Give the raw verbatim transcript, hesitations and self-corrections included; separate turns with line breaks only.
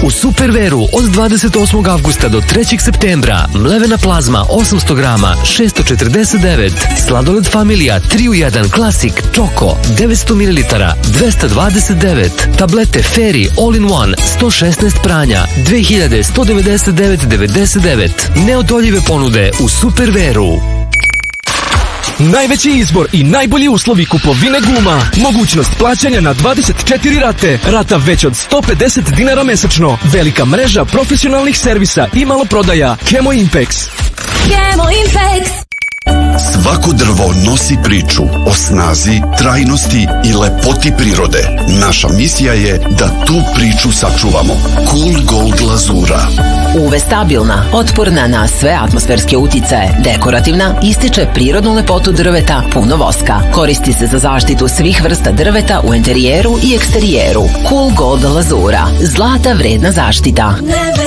U Superveru od dvadeset osmog avgusta do trećeg septembra mlevena plazma osamsto grama šesto četrdeset devet, sladoled Familija tri u jedan Klasik Čoko devetsto mililitara dvesta dvadeset devet, tablete Fairy All in One sto šesnaest pranja dve hiljade sto devedeset devet devedeset devet. Neodoljive ponude u Superveru.
Najveći izbor i najbolji uslovi kupovine guma. Mogućnost plaćanja na dvadeset četiri rate. Rata već od sto pedeset dinara mesečno. Velika mreža profesionalnih servisa i maloprodaja. Kemo Impex.
Kemo Impex.
Svako drvo nosi priču o snazi, trajnosti i lepoti prirode. Naša misija je da tu priču sačuvamo. Cool Gold glazura.
U ve stabilna, otporna na sve atmosferske uticaje, dekorativna, ističe prirodnu lepotu drveta, puno voska. Koristi se za zaštitu svih vrsta drveta u interijeru i eksterijeru. Cool Gold glazura. Zlata vredna zaštita.